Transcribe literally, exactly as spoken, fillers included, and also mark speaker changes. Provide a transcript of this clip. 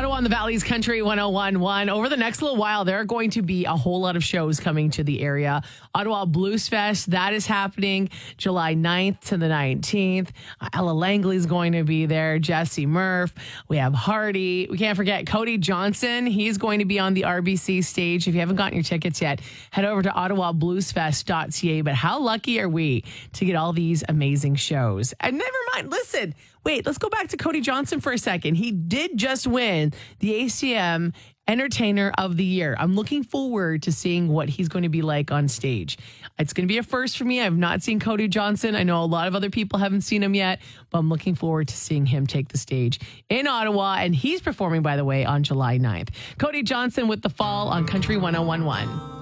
Speaker 1: Ottawa on the Valley's Country one oh one point one. Over the next little while, there are going to be a whole lot of shows coming to the area. Ottawa Blues Fest, that is happening July ninth to the nineteenth. Ella Langley's going to be there. Jesse Murph. We have Hardy. We can't forget Cody Johnson. He's going to be on the R B C stage. If you haven't gotten your tickets yet, head over to ottawa blues fest dot c a. But how lucky are we to get all these amazing shows? And never mind, listen, wait, let's go back to Cody Johnson for a second. He did just win the A C M Entertainer of the Year. I'm looking forward to seeing what he's going to be like on stage. It's going to be a first for me. I've not seen Cody Johnson. I know a lot of other people haven't seen him yet, but I'm looking forward to seeing him take the stage in Ottawa. And he's performing, by the way, on July ninth. Cody Johnson with The Fall on Country one oh one point one.